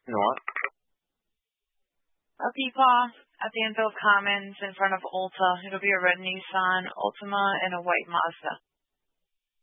You know what? A Peepaw at the Enfield Commons in front of Ulta. It'll be a red Nissan Altima and a white Mazda.